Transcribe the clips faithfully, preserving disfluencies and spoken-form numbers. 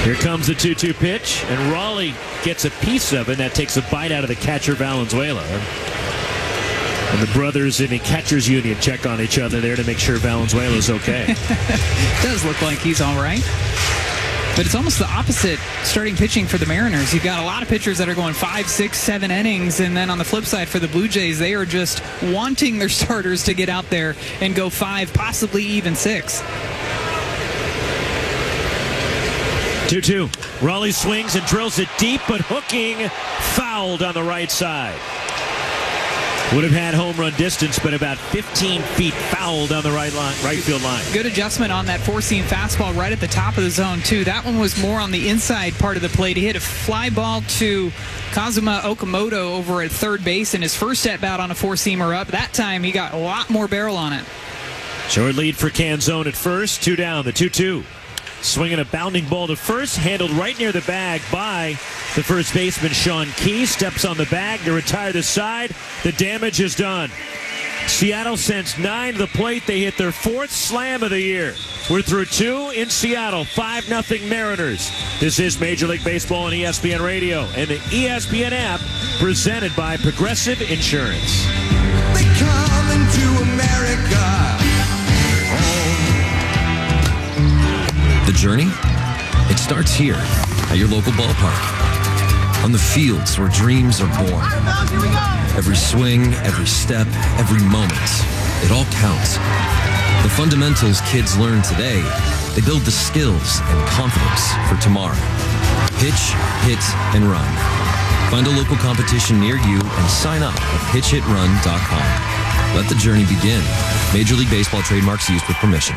Here comes the two two pitch, and Raleigh gets a piece of it. That takes a bite out of the catcher, Valenzuela. And the brothers in the catcher's union check on each other there to make sure Valenzuela's okay. It does look like he's all right. But it's almost the opposite starting pitching for the Mariners. You've got a lot of pitchers that are going five, six, seven innings, and then on the flip side for the Blue Jays, they are just wanting their starters to get out there and go five, possibly even six. two two. Raleigh swings and drills it deep, but hooking, fouled on the right side. Would have had home run distance, but about fifteen feet fouled on the right line, right field line. Good adjustment on that four-seam fastball right at the top of the zone, too. That one was more on the inside part of the plate. He hit a fly ball to Kazuma Okamoto over at third base in his first at-bat on a four-seamer up. That time, he got a lot more barrel on it. Short lead for Canzone at first. Two down, the two two. Swinging a bounding ball to first, handled right near the bag by the first baseman, Sean Key. Steps on the bag to retire the side. The damage is done. Seattle sends nine to the plate. They hit their fourth slam of the year. We're through two in Seattle. five nothing Mariners. This is Major League Baseball on E S P N Radio and the E S P N app, presented by Progressive Insurance. They come into America. The journey? It starts here at your local ballpark. On the fields where dreams are born. Every swing, every step, every moment, it all counts. The fundamentals kids learn today, they build the skills and confidence for tomorrow. Pitch, hit, and run. Find a local competition near you and sign up at pitch hit run dot com. Let the journey begin. Major League Baseball trademarks used with permission.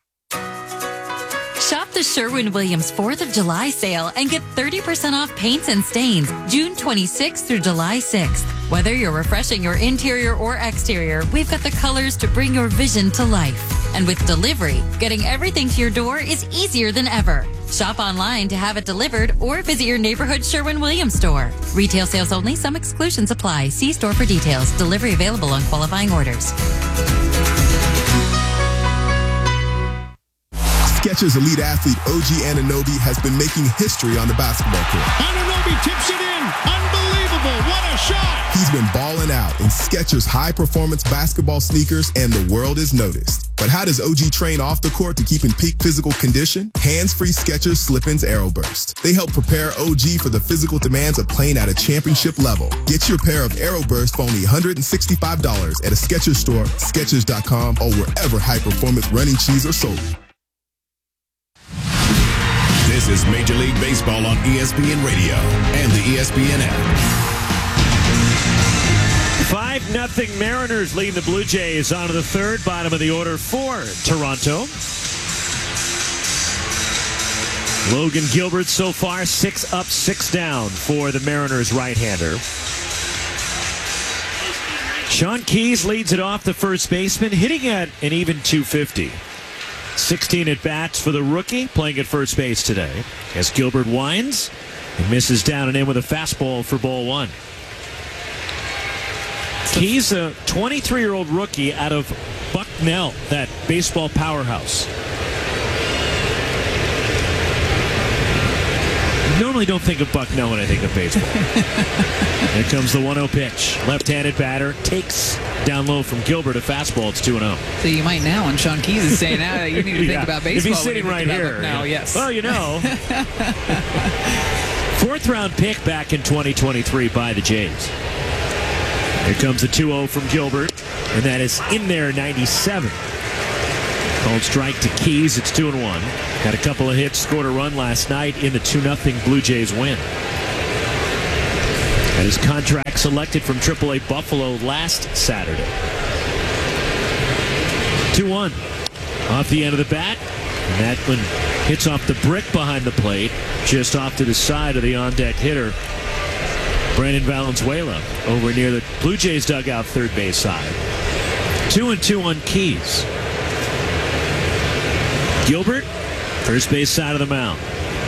Shop the Sherwin-Williams fourth of July sale and get thirty percent off paints and stains June twenty-sixth through July sixth. Whether you're refreshing your interior or exterior, we've got the colors to bring your vision to life. And with delivery, getting everything to your door is easier than ever. Shop online to have it delivered or visit your neighborhood Sherwin-Williams store. Retail sales only. Some exclusions apply. See store for details. Delivery available on qualifying orders. Skechers elite athlete O G Anunoby has been making history on the basketball court. Anunoby tips it in. Unbelievable. What a shot. He's been balling out in Skechers high-performance basketball sneakers, and the world has noticed. But how does O G train off the court to keep in peak physical condition? Hands-free Skechers Slip-ins Aeroburst. They help prepare O G for the physical demands of playing at a championship level. Get your pair of Aeroburst for only one hundred sixty-five dollars at a Skechers store, Skechers dot com, or wherever high-performance running shoes are sold. This is Major League Baseball on E S P N Radio and the E S P N app. five nothing Mariners lead the Blue Jays onto the third, bottom of the order for Toronto. Logan Gilbert so far six up, six down for the Mariners right-hander. Sean Keyes leads it off, the first baseman, hitting at an even two fifty. sixteen at-bats for the rookie, playing at first base today. As Gilbert winds and misses down and in with a fastball for ball one. He's a twenty-three-year-old rookie out of Bucknell, that baseball powerhouse. Normally don't think of Bucknell when I think of baseball. Here comes the one oh pitch. Left-handed batter takes down low from Gilbert a fastball. It's two and oh. So you might now, and Sean Keyes is saying, ah, you need to think yeah. about baseball. If he's sitting right here. Now, yes. Well, you know. Fourth round pick back in twenty twenty-three by the Jays. Here comes the two oh from Gilbert, and that is in there, ninety-seven. Called strike to Keyes. It's two and one. Got a couple of hits, scored a run last night in the two nothing Blue Jays win. And his contract selected from triple A Buffalo last Saturday. two one. Off the end of the bat. And that one hits off the brick behind the plate, just off to the side of the on-deck hitter, Brandon Valenzuela, over near the Blue Jays dugout third base side. Two and two on Keyes. Gilbert, first base side of the mound.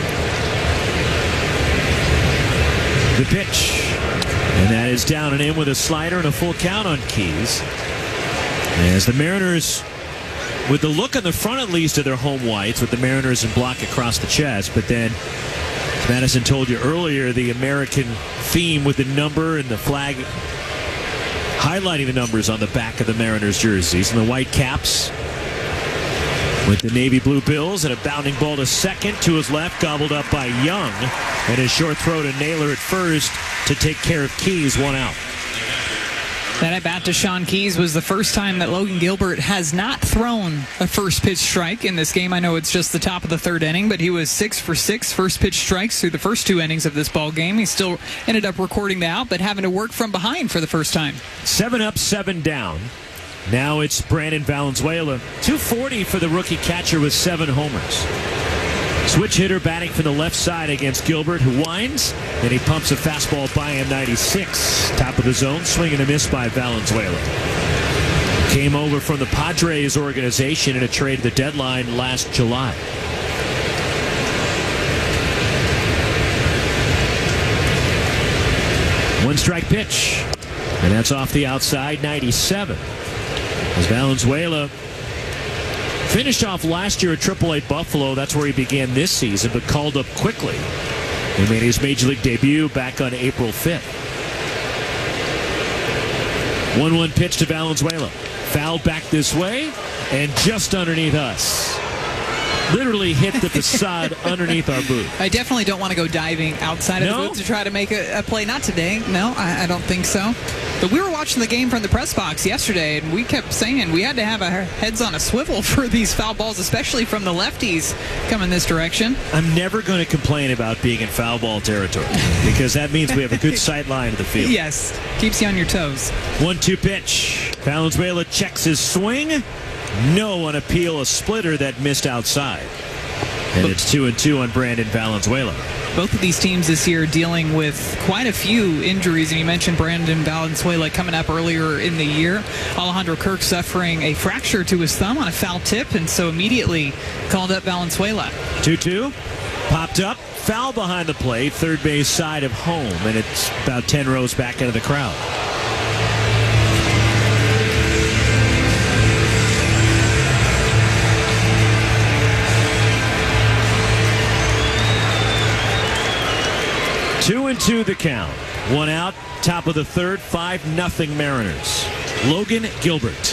The pitch. And that is down and in with a slider and a full count on Keyes. As the Mariners with the look on the front, at least, of their home whites, with the Mariners in block across the chest. But then, as Madison told you earlier, the American theme with the number and the flag highlighting the numbers on the back of the Mariners jerseys, and the white caps with the navy blue bills, and a bounding ball to second to his left, gobbled up by Young, and his short throw to Naylor at first to take care of Keys, one out. That at bat to Sean Keys was the first time that Logan Gilbert has not thrown a first pitch strike in this game. I know it's just the top of the third inning, but he was six for six first pitch strikes through the first two innings of this ball game. He still ended up recording the out, but having to work from behind for the first time. Seven up, seven down. Now it's Brandon Valenzuela. two forty for the rookie catcher with seven homers. Switch hitter batting from the left side against Gilbert, who winds, and he pumps a fastball by him, ninety-six. Top of the zone, swing and a miss by Valenzuela. Came over from the Padres organization in a trade at the deadline last July. One strike pitch, and that's off the outside, ninety-seven. As Valenzuela finished off last year at triple A Buffalo. That's where he began this season, but called up quickly. He made his Major League debut back on April fifth. one one pitch to Valenzuela. Fouled back this way, and just underneath us. Literally hit the facade underneath our booth. I definitely don't want to go diving outside of No? the booth to try to make a, a play. Not today. No, I, I don't think so. But we were watching the game from the press box yesterday, and we kept saying we had to have our heads on a swivel for these foul balls, especially from the lefties coming this direction. I'm never going to complain about being in foul ball territory, because that means we have a good sight line to the field. Yes, keeps you on your toes. one two pitch. Valenzuela checks his swing. No on appeal, a splitter that missed outside. And it's two and two on Brandon Valenzuela. Both of these teams this year dealing with quite a few injuries, and you mentioned Brandon Valenzuela coming up earlier in the year. Alejandro Kirk suffering a fracture to his thumb on a foul tip, and so immediately called up Valenzuela. two two. Popped up. Foul behind the plate. Third base side of home, and it's about ten rows back into the crowd. Two and two the count. One out, top of the third, five nothing Mariners. Logan Gilbert.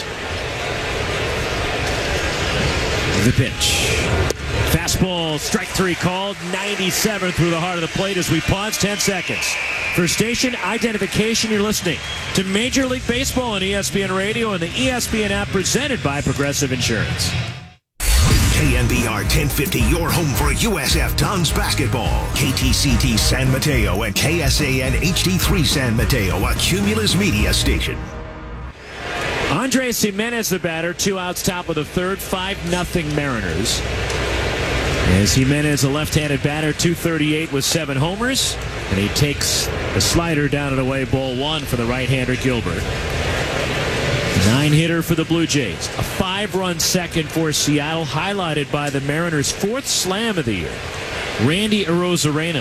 The pitch. Fastball, strike three called, ninety-seven through the heart of the plate as we pause ten seconds. For station identification, you're listening to Major League Baseball on E S P N Radio and the E S P N app, presented by Progressive Insurance. K N B R ten fifty, your home for U S F Dons basketball. K T C T San Mateo and K S A N H D three San Mateo, a Cumulus media station. Andres Jimenez, the batter, two outs, top of the third, five nothing Mariners. As Jimenez, a left-handed batter, two thirty-eight with seven homers, and he takes the slider down and away, ball one for the right-hander Gilbert. Nine-hitter for the Blue Jays. A five-run second for Seattle, highlighted by the Mariners' fourth slam of the year, Randy Arozarena.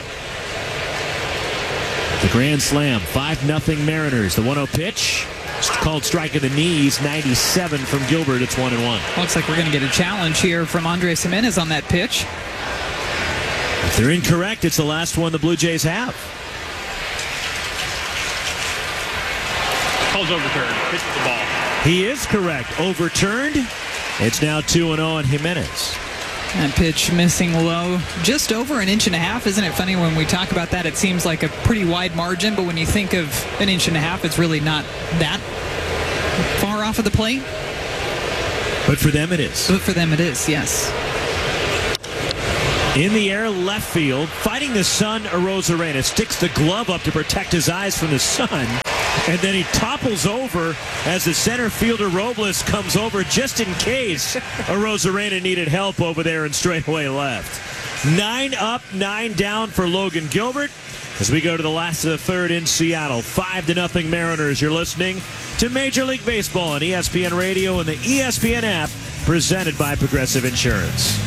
The grand slam, five nothing Mariners. The one oh pitch, called strike in the knees, ninety-seven from Gilbert. It's one and one. Looks like we're going to get a challenge here from Andres Jimenez on that pitch. If they're incorrect, it's the last one the Blue Jays have. Calls overturned. Pitches the ball. He is correct. Overturned. It's now two and oh on Jimenez. That pitch missing low, just over an inch and a half. Isn't it funny when we talk about that? It seems like a pretty wide margin, but when you think of an inch and a half, it's really not that far off of the plate. But for them it is. But for them it is, yes. In the air, left field, fighting the sun, Arozarena sticks the glove up to protect his eyes from the sun, and then he topples over as the center fielder Robles comes over just in case Arozarena needed help over there in straightaway left. Nine up, nine down for Logan Gilbert as we go to the last of the third in Seattle. Five to nothing Mariners. You're listening to Major League Baseball on E S P N Radio and the E S P N app, presented by Progressive Insurance.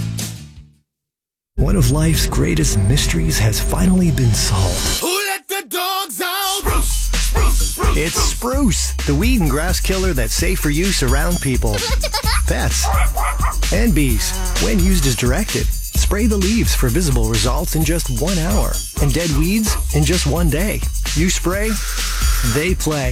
One of life's greatest mysteries has finally been solved. Who let the dogs out? Spruce, spruce, spruce. It's Spruce, the weed and grass killer that's safe for use around people. pets, and bees. When used as directed, spray the leaves for visible results in just one hour and dead weeds in just one day. You spray, they play.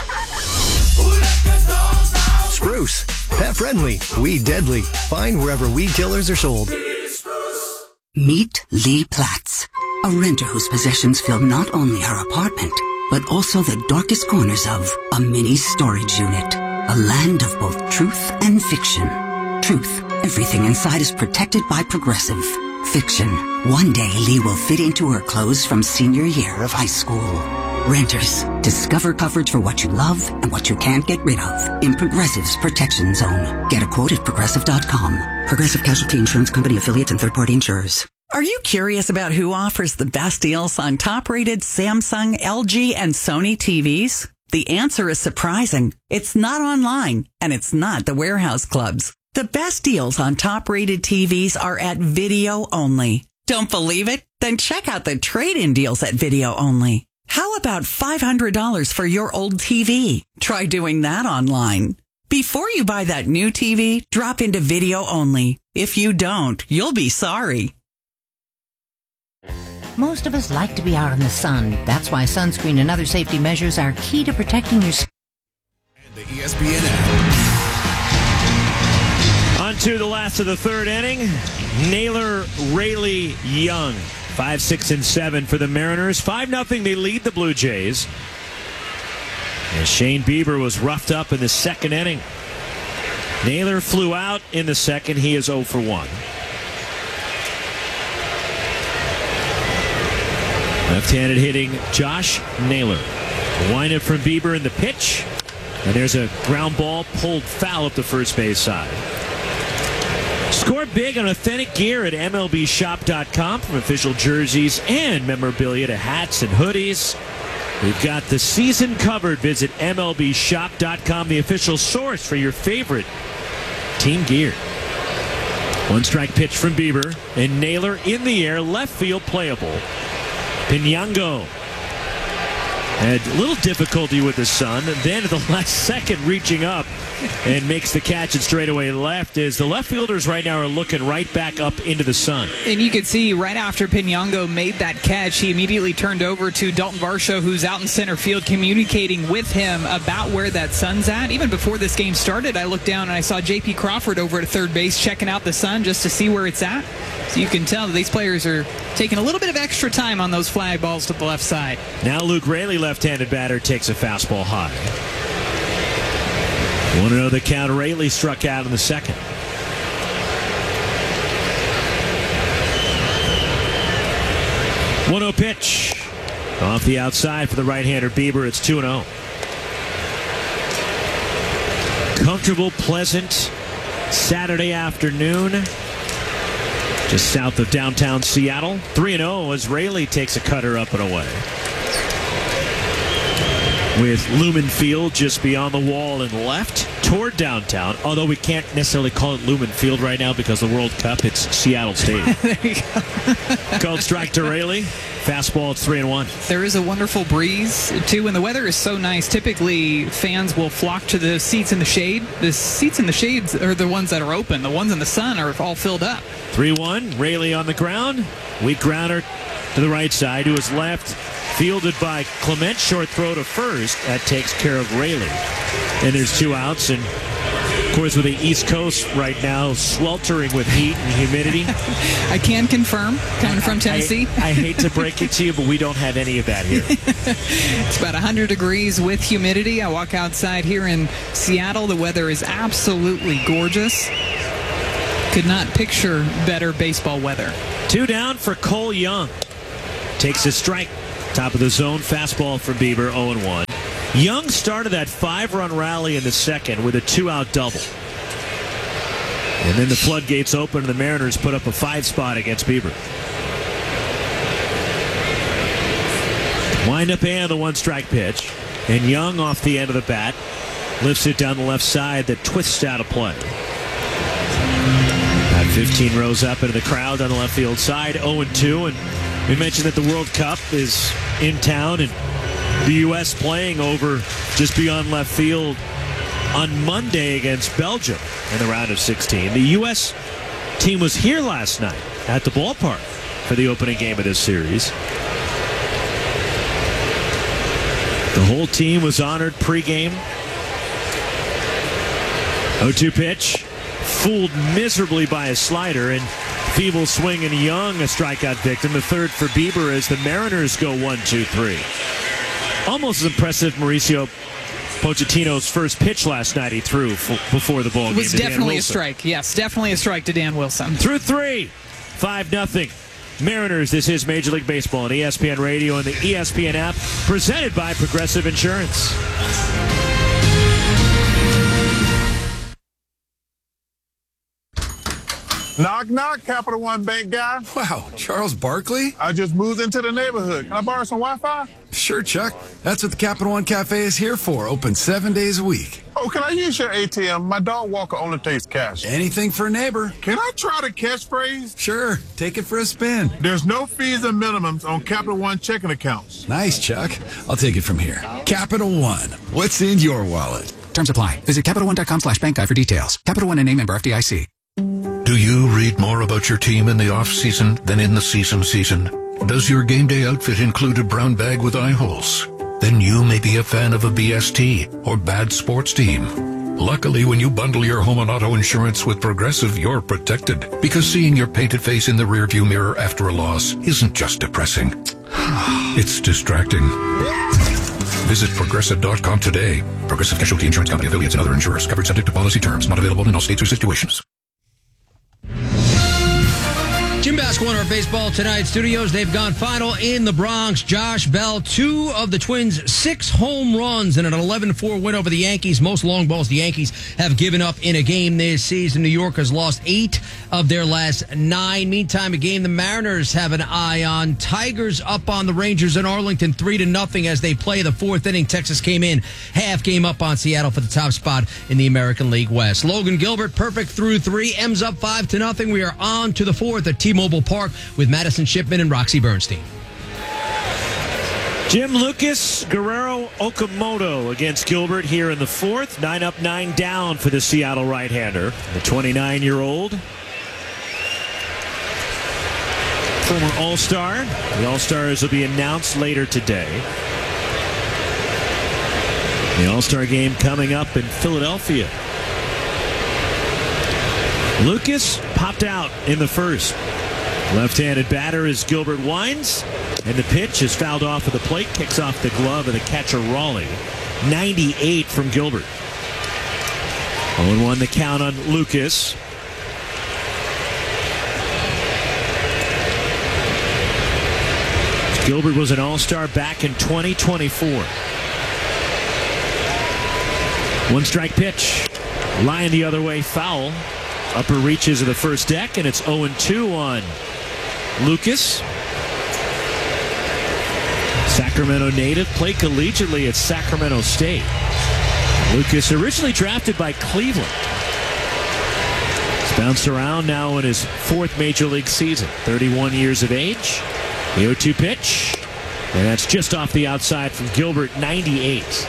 Spruce, pet friendly, weed deadly. Find wherever weed killers are sold. Meet Lee Platts, a renter whose possessions fill not only her apartment, but also the darkest corners of a mini storage unit. A land of both truth and fiction. Truth, everything inside is protected by Progressive. Fiction, one day Lee will fit into her clothes from senior year of high school. Renters, discover coverage for what you love and what you can't get rid of in Progressive's Protection Zone. Get a quote at Progressive dot com. Progressive Casualty Insurance Company affiliates and third-party insurers. Are you curious about who offers the best deals on top-rated Samsung, L G, and Sony T Vs? The answer is surprising. It's not online, and it's not the warehouse clubs. The best deals on top-rated T Vs are at Video Only. Don't believe it? Then check out the trade-in deals at Video Only. How about five hundred dollars for your old T V? Try doing that online. Before you buy that new T V, drop into Video Only. If you don't, you'll be sorry. Most of us like to be out in the sun. That's why sunscreen and other safety measures are key to protecting your skin. And the E S P N app. On to the last of the third inning. Naylor, Raley, Young. Five, six, and seven for the Mariners. Five nothing. They lead the Blue Jays. And Shane Bieber was roughed up in the second inning. Naylor flew out in the second. He is oh for one. Left-handed hitting Josh Naylor. Wind up from Bieber in the pitch. And there's a ground ball pulled foul up the first base side. Score big on authentic gear at M L B shop dot com, from official jerseys and memorabilia to hats and hoodies. We've got the season covered. Visit M L B shop dot com, the official source for your favorite team gear. One strike pitch from Bieber, and Naylor in the air, left field playable. Pinango had a little difficulty with the sun, and then at the last second reaching up and makes the catch and straightaway left. As the left fielders right now are looking right back up into the sun. And you could see right after Pinango made that catch, he immediately turned over to Dalton Varsho, who's out in center field, communicating with him about where that sun's at. Even before this game started, I looked down and I saw J P Crawford over at third base checking out the sun just to see where it's at. So you can tell that these players are taking a little bit of extra time on those fly balls to the left side. Now Luke Raley, left-handed batter, takes a fastball high. Want to know the count? Raley struck out in the second. one oh pitch. Off the outside for the right-hander Bieber. It's two and oh. Comfortable, pleasant Saturday afternoon. Just south of downtown Seattle. three and oh as Raley takes a cutter up and away. With Lumen Field just beyond the wall and left toward downtown. Although we can't necessarily call it Lumen Field right now because of the World Cup. It's Seattle Stadium. There you go. Cold strike to Raley. Fastball, it's three and one. There is a wonderful breeze, too, and the weather is so nice. Typically, fans will flock to the seats in the shade. The seats in the shades are the ones that are open. The ones in the sun are all filled up. three one. Raley on the ground. Weak grounder to the right side, who is left. Fielded by Clement. Short throw to first. That takes care of Raley. And there's two outs. And, of course, with the East Coast right now sweltering with heat and humidity. I can confirm, coming from Tennessee. I, I hate to break it to you, but we don't have any of that here. It's about one hundred degrees with humidity. I walk outside here in Seattle. The weather is absolutely gorgeous. Could not picture better baseball weather. Two down for Cole Young. Takes a strike. Top of the zone, fastball from Bieber, oh and one. Young started that five-run rally in the second with a two-out double. And then the floodgates open and the Mariners put up a five spot against Bieber. Wind up and the one-strike pitch. And Young off the end of the bat lifts it down the left side that twists out of play. At fifteen rows up into the crowd on the left field side, oh and two. And we mentioned that the World Cup is in town and the U S playing over just beyond left field on Monday against Belgium in the round of sixteen. The U S team was here last night at the ballpark for the opening game of this series. The whole team was honored pregame. oh two pitch, fooled miserably by a slider, and feeble swing and Young, a strikeout victim. The third for Bieber as the Mariners go one two three. Almost as impressive Mauricio Pochettino's first pitch last night he threw f- before the ball game. It was to Dan definitely a Wilson. strike. Yes, definitely a strike to Dan Wilson. Through three, five nothing. Mariners, this is Major League Baseball on E S P N Radio and the E S P N app, presented by Progressive Insurance. Knock, knock, Capital One Bank guy. Wow, Charles Barkley? I just moved into the neighborhood. Can I borrow some Wi-Fi? Sure, Chuck. That's what the Capital One Cafe is here for. Open seven days a week. Oh, can I use your A T M? My dog walker only takes cash. Anything for a neighbor. Can I try the catchphrase? Sure. Take it for a spin. There's no fees and minimums on Capital One checking accounts. Nice, Chuck. I'll take it from here. Capital One. What's in your wallet? Terms apply. Visit Capital One dot com slash bank guide for details. Capital One and name member F D I C. Do you read more about your team in the off-season than in the season season? Does your game day outfit include a brown bag with eye holes? Then you may be a fan of a B S T or bad sports team. Luckily, when you bundle your home and auto insurance with Progressive, you're protected. Because seeing your painted face in the rearview mirror after a loss isn't just depressing. It's distracting. Visit Progressive dot com today. Progressive Casualty Insurance Company, affiliates, and other insurers. Covered subject to policy terms. Not available in all states or situations. Jim Basketball in our baseball tonight studios. They've gone final in the Bronx. Josh Bell, two of the Twins' six home runs in an eleven four win over the Yankees. Most long balls the Yankees have given up in a game this season. New York has lost eight of their last nine. Meantime, a game the Mariners have an eye on. Tigers up on the Rangers in Arlington three to nothing as they play the fourth inning. Texas came in half game up on Seattle for the top spot in the American League West. Logan Gilbert, perfect through three. M's up five to nothing. We are on to the fourth at T-Mobile Park with Madison Shipman and Roxy Bernstein. Jim Lucas, Guerrero Okamoto against Gilbert here in the fourth. Nine up, nine down for the Seattle right-hander. The twenty-nine-year-old. Former All-Star. The All-Stars will be announced later today. The All-Star game coming up in Philadelphia. Lucas popped out in the first. Left-handed batter as Gilbert winds, and the pitch is fouled off of the plate, kicks off the glove of the catcher Raleigh. ninety-eight from Gilbert. oh one the count on Lucas. Gilbert was an All-Star back in twenty twenty-four. One strike pitch. Line the other way, foul. Upper reaches of the first deck, and it's oh two on Lucas. Sacramento native, played collegiately at Sacramento State. Lucas originally drafted by Cleveland. He's bounced around now in his fourth major league season. thirty-one years of age. The oh two pitch. And that's just off the outside from Gilbert, ninety-eight.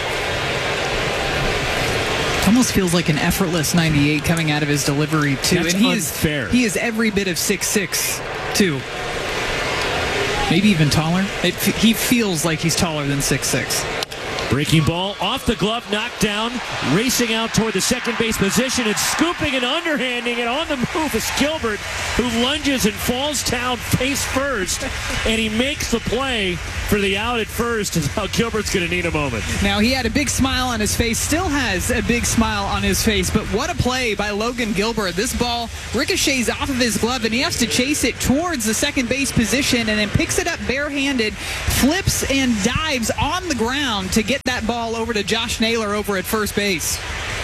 Almost feels like an effortless ninety-eight coming out of his delivery, too. That's and he unfair. Is, he is every bit of six six, too. Maybe even taller. It, he feels like he's taller than six six. Breaking ball off the glove, knocked down, racing out toward the second base position and scooping and underhanding it on the move is Gilbert, who lunges and falls down face first, and he makes the play for the out at first. And now Gilbert's going to need a moment. Now, he had a big smile on his face, still has a big smile on his face, but what a play by Logan Gilbert. This ball ricochets off of his glove, and he has to chase it towards the second base position and then picks it up barehanded, flips and dives on the ground to get that ball over to Josh Naylor over at first base.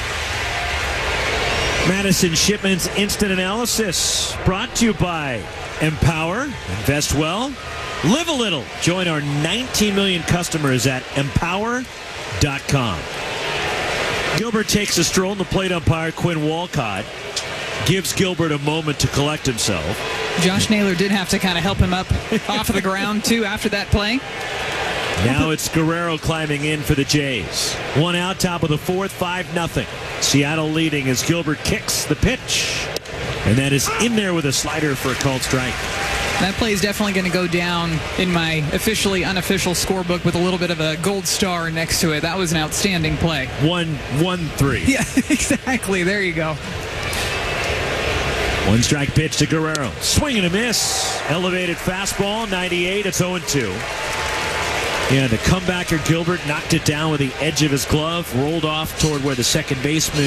Madison Shipman's instant analysis brought to you by Empower. Invest well. Live a little. Join our nineteen million customers at empower dot com. Gilbert takes a stroll, and the plate umpire, Quinn Walcott, gives Gilbert a moment to collect himself. Josh Naylor did have to kind of help him up off of the ground, too, after that play. Now it's Guerrero climbing in for the Jays. One out, top of the fourth, five nothing. Seattle leading as Gilbert kicks the pitch. And that is in there with a slider for a called strike. That play is definitely going to go down in my officially unofficial scorebook with a little bit of a gold star next to it. That was an outstanding play. One, one, three. Yeah, exactly. There you go. One strike pitch to Guerrero. Swing and a miss. Elevated fastball, ninety-eight. It's oh and two. Yeah, the comebacker Gilbert knocked it down with the edge of his glove, rolled off toward where the second baseman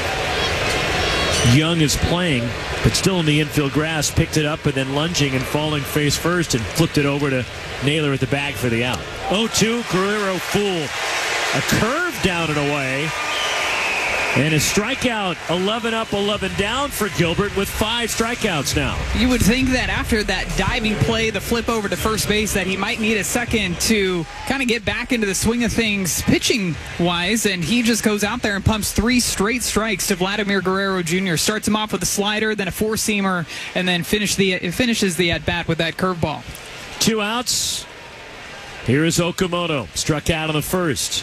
Young is playing, but still in the infield grass, picked it up and then lunging and falling face first and flipped it over to Naylor at the bag for the out. oh two, Guerrero fool. A curve down and away. And a strikeout, eleven up, eleven down for Gilbert with five strikeouts now. You would think that after that diving play, the flip over to first base, that he might need a second to kind of get back into the swing of things pitching-wise, and he just goes out there and pumps three straight strikes to Vladimir Guerrero Junior Starts him off with a slider, then a four-seamer, and then finish the, finishes the at-bat with that curveball. Two outs. Here is Okamoto, struck out on the first.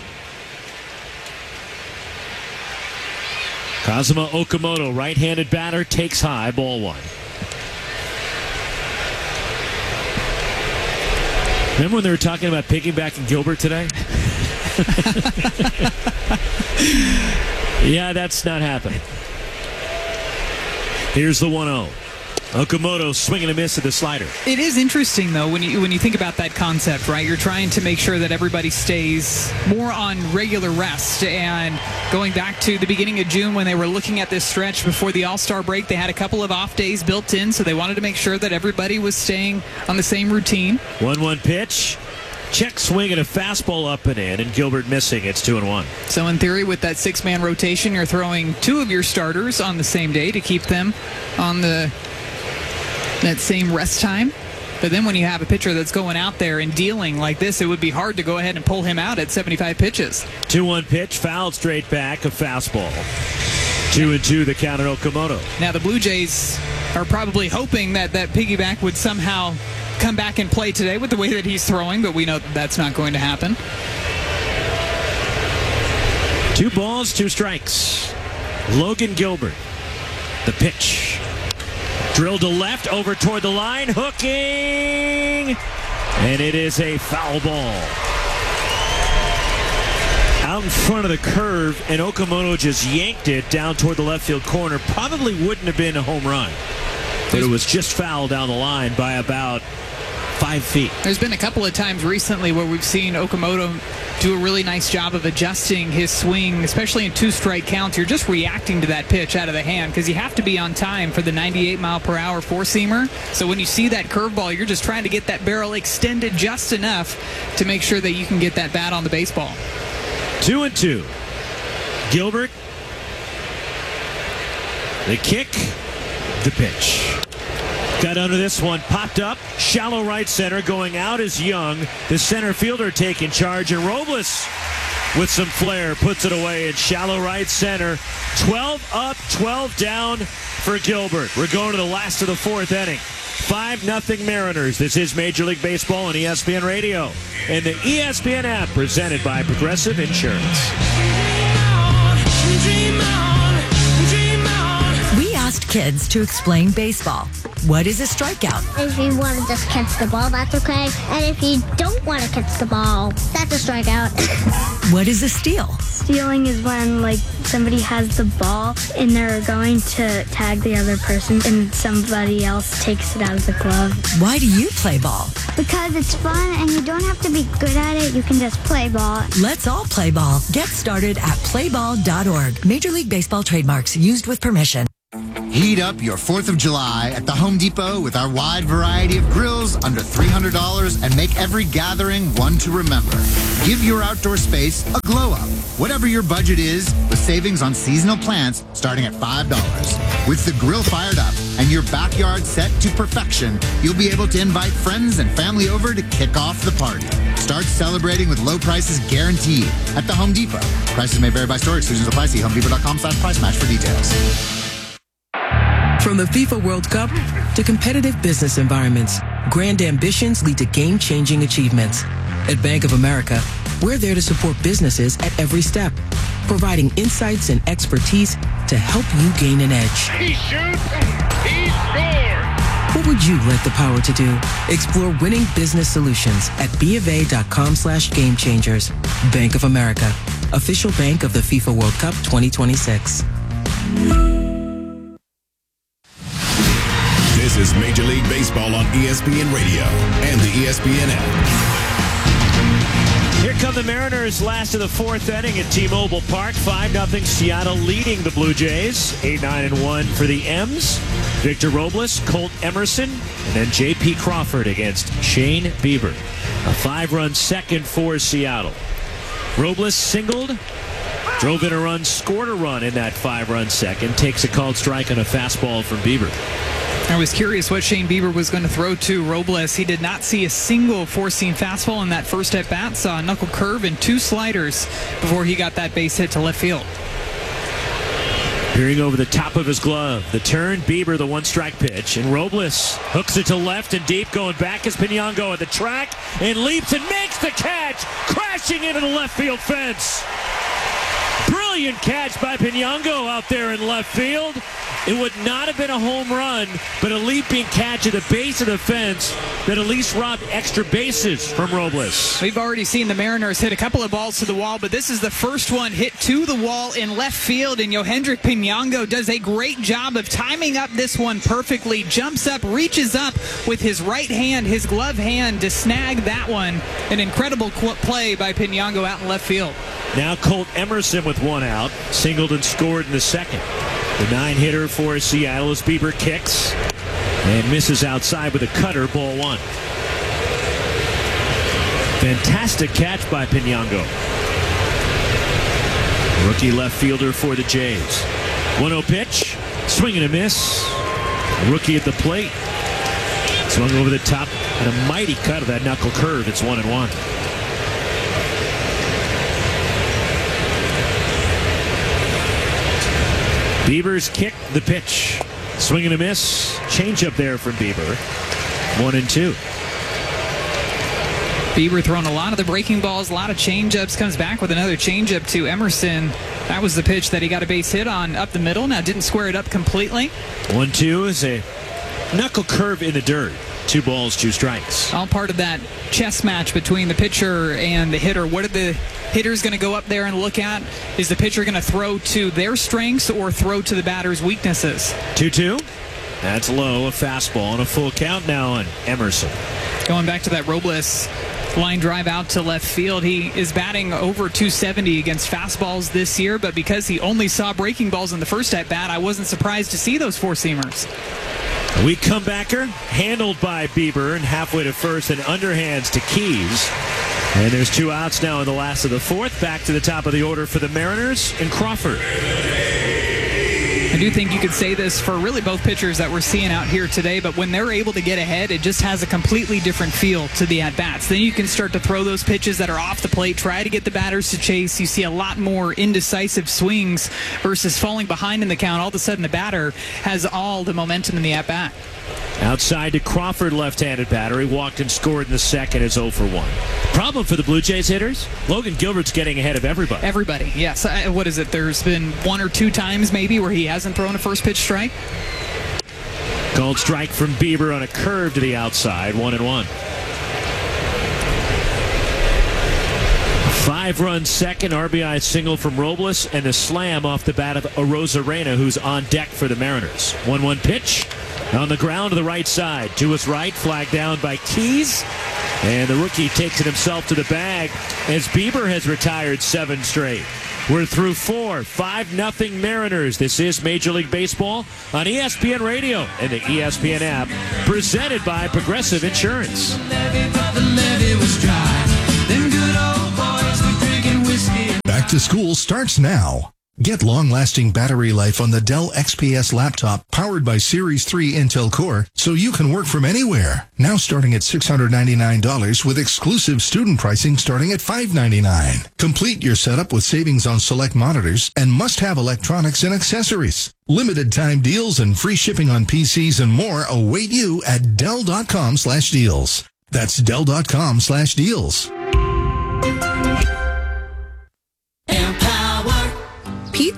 Kazuma Okamoto, right-handed batter, takes high, ball one. Remember when they were talking about piggybacking Gilbert today? Yeah, that's not happening. Here's the one oh. Okamoto swinging a miss at the slider. It is interesting, though, when you when you think about that concept, right? You're trying to make sure that everybody stays more on regular rest. And going back to the beginning of June when they were looking at this stretch before the All-Star break, they had a couple of off days built in, so they wanted to make sure that everybody was staying on the same routine. one one pitch. Check swing and a fastball up and in, and Gilbert missing. It's two and one. So in theory, with that six-man rotation, you're throwing two of your starters on the same day to keep them on the that same rest time. But then when you have a pitcher that's going out there and dealing like this, it would be hard to go ahead and pull him out at seventy-five pitches. two one pitch, fouled straight back, a fastball. Two and two, the count at Okamoto. Now the Blue Jays are probably hoping that that piggyback would somehow come back and play today with the way that he's throwing, but we know that that's not going to happen. Two balls, two strikes. Logan Gilbert, the pitch. Drilled to left, over toward the line, hooking, and it is a foul ball. Out in front of the curve, and Okamoto just yanked it down toward the left field corner. Probably wouldn't have been a home run, but it was just fouled down the line by about five feet. There's been a couple of times recently where we've seen Okamoto do a really nice job of adjusting his swing, especially in two-strike counts. You're just reacting to that pitch out of the hand because you have to be on time for the ninety-eight mile per hour four-seamer. So when you see that curveball, you're just trying to get that barrel extended just enough to make sure that you can get that bat on the baseball. Two and two. Gilbert, the kick, the pitch. Got under this one, popped up, shallow right center, going out is Young. The center fielder taking charge, and Robles with some flair puts it away in shallow right center. twelve up, twelve down for Gilbert. We're going to the last of the fourth inning. five nothing Mariners. This is Major League Baseball on E S P N Radio and the E S P N app, presented by Progressive Insurance. We asked kids to explain baseball. What is a strikeout? If you want to just catch the ball, that's okay. And if you don't want to catch the ball, that's a strikeout. What is a steal? Stealing is when, like, somebody has the ball and they're going to tag the other person and somebody else takes it out of the glove. Why do you play ball? Because it's fun and you don't have to be good at it. You can just play ball. Let's all play ball. Get started at play ball dot org. Major League Baseball trademarks used with permission. Heat up your fourth of July at the Home Depot with our wide variety of grills under three hundred dollars and make every gathering one to remember. Give your outdoor space a glow up. Whatever your budget is, with savings on seasonal plants starting at five dollars. With the grill fired up and your backyard set to perfection, you'll be able to invite friends and family over to kick off the party. Start celebrating with low prices guaranteed at the Home Depot. Prices may vary by store. Exclusions apply. See homedepot.com slash price match for details. From the FIFA World Cup to competitive business environments, grand ambitions lead to game-changing achievements. At Bank of America, we're there to support businesses at every step, providing insights and expertise to help you gain an edge. He shoots, he scores! What would you like the power to do? Explore winning business solutions at BofA.com slash game changers. Bank of America, official bank of the FIFA World Cup twenty twenty-six. This is Major League Baseball on E S P N Radio and the E S P N app. Here come the Mariners, last of the fourth inning at T-Mobile Park. five nothing Seattle leading the Blue Jays. eight nine and one for the M's. Victor Robles, Colt Emerson, and then J P Crawford against Shane Bieber. A five-run second for Seattle. Robles singled, drove in a run, scored a run in that five-run second. Takes a called strike on a fastball from Bieber. I was curious what Shane Bieber was going to throw to Robles. He did not see a single four-seam fastball in that first at-bat. Saw a knuckle curve and two sliders before he got that base hit to left field. Peering over the top of his glove. The turn, Bieber, the one-strike pitch. And Robles hooks it to left and deep. Going back is Pinango at the track. And leaps and makes the catch. Crashing into the left field fence. Brilliant catch by Pinango out there in left field. It would not have been a home run, but a leaping catch at the base of the fence that at least robbed extra bases from Robles. We've already seen the Mariners hit a couple of balls to the wall, but this is the first one hit to the wall in left field, and Yohendrick Pinango does a great job of timing up this one perfectly. Jumps up, reaches up with his right hand, his glove hand, to snag that one. An incredible play by Pinango out in left field. Now Colt Emerson with one out, singled and scored in the second. The nine-hitter for Seattle as Bieber kicks and misses outside with a cutter, ball one. Fantastic catch by Pinango. Rookie left fielder for the Jays. one oh pitch, swing and a miss. Rookie at the plate. Swung over the top and a mighty cut of that knuckle curve. It's one and one. Bieber's kick, the pitch. Swing and a miss. Change up there from Bieber. One and two. Bieber throwing a lot of the breaking balls, a lot of change-ups. Comes back with another change-up to Emerson. That was the pitch that he got a base hit on up the middle. Now didn't square it up completely. One two is a knuckle curve in the dirt. Two balls, two strikes. All part of that chess match between the pitcher and the hitter. What are the hitters going to go up there and look at? Is the pitcher going to throw to their strengths or throw to the batter's weaknesses? two two. That's low. A fastball and a full count now on Emerson. Going back to that Robles line drive out to left field. He is batting over two seventy against fastballs this year, but because he only saw breaking balls in the first at-bat, I wasn't surprised to see those four-seamers. A weak comebacker, handled by Bieber, and halfway to first and underhands to Keys. And there's two outs now in the last of the fourth. Back to the top of the order for the Mariners and Crawford. I do think you could say this for really both pitchers that we're seeing out here today, but when they're able to get ahead, it just has a completely different feel to the at-bats. Then you can start to throw those pitches that are off the plate, try to get the batters to chase. You see a lot more indecisive swings versus falling behind in the count. All of a sudden, the batter has all the momentum in the at-bat. Outside to Crawford, left-handed batter. He walked and scored in the second. Is oh for one. Problem for the Blue Jays hitters, Logan Gilbert's getting ahead of everybody. Everybody, yes. Uh, what is it? There's been one or two times maybe where he hasn't thrown a first pitch strike. Called strike from Bieber on a curve to the outside. One and one. Five-run second, R B I single from Robles, and a slam off the bat of Arozarena, who's on deck for the Mariners. one one pitch. On the ground to the right side. To his right, flagged down by Keys. And the rookie takes it himself to the bag as Bieber has retired seven straight. We're through four. five nothing Mariners. This is Major League Baseball on E S P N Radio and the E S P N app. Presented by Progressive Insurance. Back to school starts now. Get long-lasting battery life on the Dell X P S laptop powered by Series three Intel Core so you can work from anywhere. Now starting at six hundred ninety-nine dollars with exclusive student pricing starting at five hundred ninety-nine dollars. Complete your setup with savings on select monitors and must-have electronics and accessories. Limited time deals and free shipping on P Cs and more await you at Dell dot com slash deals. That's Dell dot com slash deals.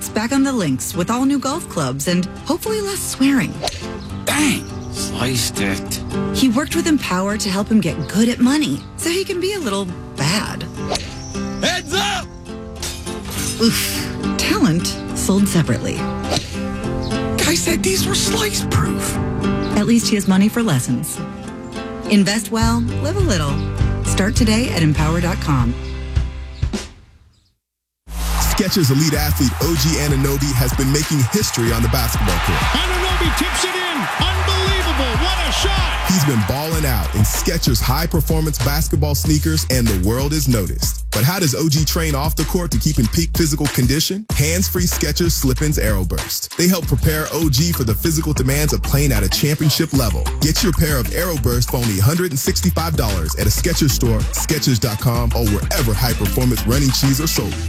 Jack's back on the links with all new golf clubs and hopefully less swearing. Bang! Sliced it. He worked with Empower to help him get good at money so he can be a little bad. Heads up! Oof. Talent sold separately. Guy said these were slice proof. At least he has money for lessons. Invest well, live a little. Start today at empower dot com. Skechers elite athlete O G Anunoby has been making history on the basketball court. Anunoby tips it in. Unbelievable. What a shot. He's been balling out in Skechers high-performance basketball sneakers, and the world is noticed. But how does O G train off the court to keep in peak physical condition? Hands-free Skechers Slip-ins Aeroburst. They help prepare O G for the physical demands of playing at a championship level. Get your pair of Aeroburst for only one hundred sixty-five dollars at a Skechers store, Skechers dot com, or wherever high-performance running shoes are sold.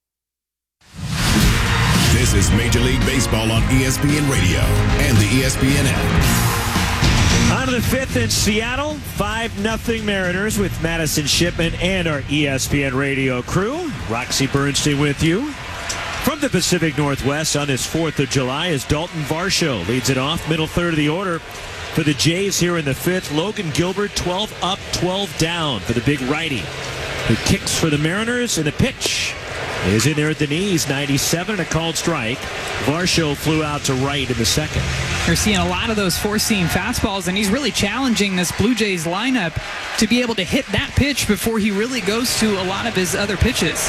This is Major League Baseball on E S P N Radio and the E S P N app. On to the fifth in Seattle, five nothing Mariners with Madison Shipman and our E S P N radio crew. Roxy Bernstein with you. From the Pacific Northwest on this fourth of July as Dalton Varsho leads it off, middle third of the order for the Jays here in the fifth. Logan Gilbert, twelve up, twelve down for the big righty, who kicks for the Mariners, and the pitch is in there at the knees, ninety-seven, and a called strike. Varsho flew out to right in the second. You're seeing a lot of those four-seam fastballs, and he's really challenging this Blue Jays lineup to be able to hit that pitch before he really goes to a lot of his other pitches.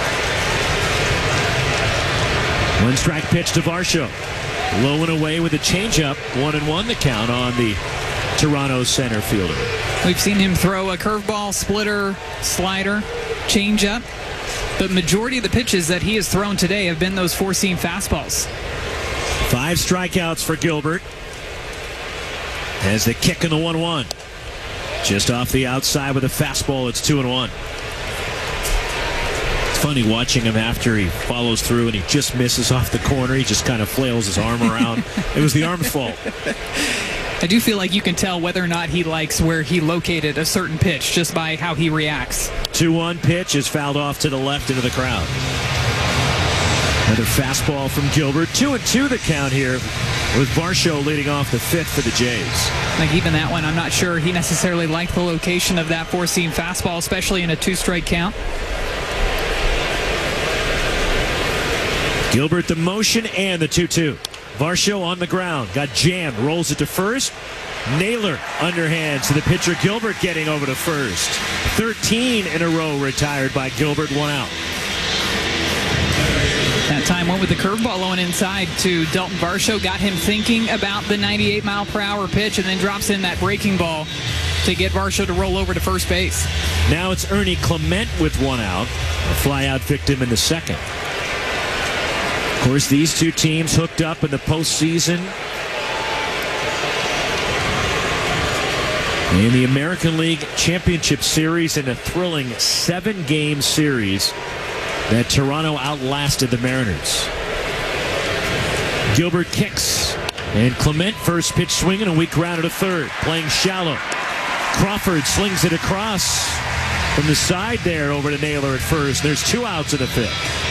One strike pitch to Varsho. Low and away with a changeup. One and one the count on the Toronto center fielder. We've seen him throw a curveball, splitter, slider, changeup. The majority of the pitches that he has thrown today have been those four-seam fastballs. Five strikeouts for Gilbert. As the kick in the one one. Just off the outside with a fastball, it's two and one. It's funny watching him after he follows through and he just misses off the corner. He just kind of flails his arm around. It was the arm's fault. I do feel like you can tell whether or not he likes where he located a certain pitch just by how he reacts. two one pitch is fouled off to the left into the crowd. Another fastball from Gilbert. Two and two the count here with Varsho leading off the fifth for the Jays. Like even that one, I'm not sure he necessarily liked the location of that four-seam fastball, especially in a two-strike count. Gilbert the motion and the two two. Varsho on the ground, got jammed, rolls it to first. Naylor underhand to the pitcher Gilbert getting over to first. thirteen in a row retired by Gilbert, one out. That time went with the curveball on inside to Dalton Varsho, got him thinking about the ninety-eight mile per hour pitch, and then drops in that breaking ball to get Varsho to roll over to first base. Now it's Ernie Clement with one out, a fly-out victim in the second. Of course, these two teams hooked up in the postseason in the American League Championship Series in a thrilling seven-game series that Toronto outlasted the Mariners. Gilbert kicks, and Clement first pitch swinging, and we grounded to third, playing shallow. Crawford slings it across from the side there over to Naylor at first. There's two outs in the fifth.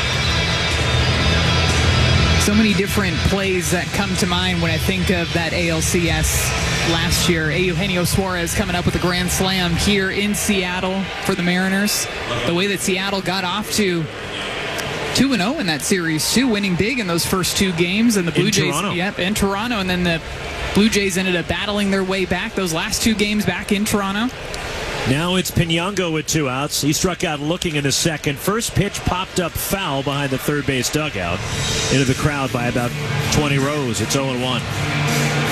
So many different plays that come to mind when I think of that A L C S last year. Eugenio Suarez coming up with a grand slam here in Seattle for the Mariners. The way that Seattle got off to two and oh in that series, too, winning big in those first two games. And the Blue in Jays, Toronto. Yep, in Toronto. And then the Blue Jays ended up battling their way back those last two games back in Toronto. Now it's Pinango with two outs. He struck out looking in the second. First pitch popped up foul behind the third base dugout into the crowd by about twenty rows. It's oh and one.